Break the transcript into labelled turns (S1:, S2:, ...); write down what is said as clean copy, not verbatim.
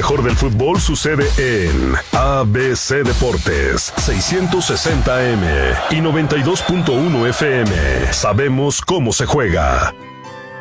S1: mejor del fútbol sucede en ABC Deportes, 660 AM y 92.1 FM. Sabemos cómo se juega.